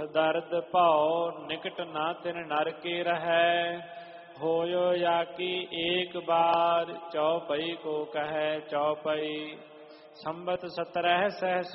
दर्द भाव निकट ना तिन नर के रहै। होयो या कि एक बार चौपई को कहे चौपई। संबत 17 सहस